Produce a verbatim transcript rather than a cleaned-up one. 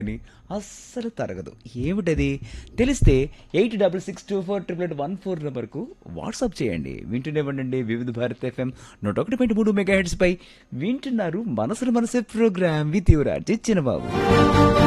అని అస్సలు తరగదు. ఏమిటది? తెలిస్తే eight double six two four triple eight one four నెంబర్కు వాట్సాప్ చేయండి. వింటూనే ఉండండి వివిధ భారత్ ఎఫ్ఎం నూట ఒకటి పాయింట్ మూడు మెగా హెడ్స్ పై. వింటున్నారు మనసులు మనసే ప్రోగ్రామ్ విత్ యువరాజ్ చిన్నబాబు.